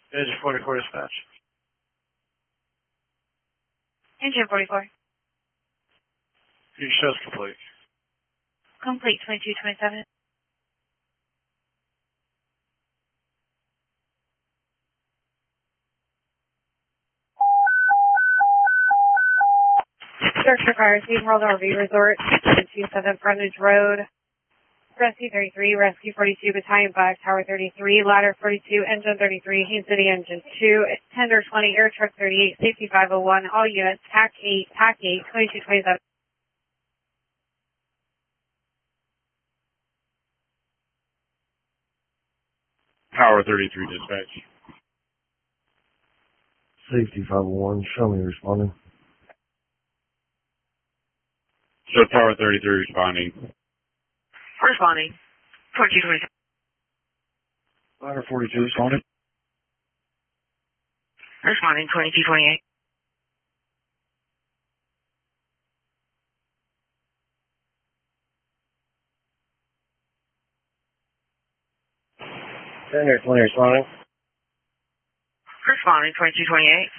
Engine 44 dispatch. Engine 44. Your show's complete. Complete 2227. Search for fire scene, World RV Resort, 27 Frontage Road. Rescue 33, Rescue 42, Battalion 5, Tower 33, Ladder 42, Engine 33, Haines City Engine 2, Tender 20, Air Truck 38, Safety 501, all units, TAC 8, 2227. Tower 33 dispatch. Safety 501, show me responding. Show Tower 33 responding. Responding. 2227. Ladder 42 responding. Responding 2228. Tender 20 responding. Responding 2228.